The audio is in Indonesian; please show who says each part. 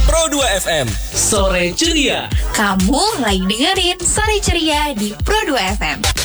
Speaker 1: Pro 2 FM, Sore Ceria.
Speaker 2: Kamu lagi dengerin Sore Ceria di Pro 2 FM.